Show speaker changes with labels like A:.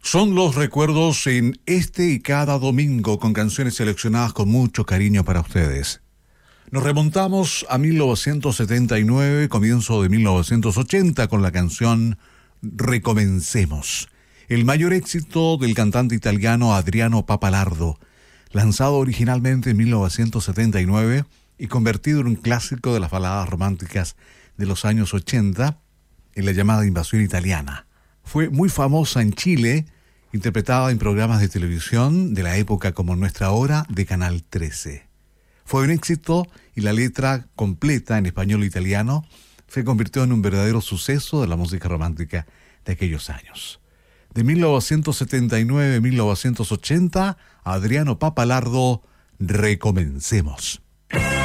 A: Son los recuerdos en este y cada domingo con canciones seleccionadas con mucho cariño para ustedes. Nos remontamos a 1979, comienzo de 1980 con la canción Recomencemos, el mayor éxito del cantante italiano Adriano Pappalardo, lanzado originalmente en 1979 y convertido en un clásico de las baladas románticas de los años 80 en la llamada invasión italiana. Fue muy famosa en Chile, interpretada en programas de televisión de la época como Nuestra Hora de Canal 13. Fue un éxito y la letra completa en español e italiano se convirtió en un verdadero suceso de la música romántica de aquellos años. De 1979 a 1980, Adriano Pappalardo, Recomencemos.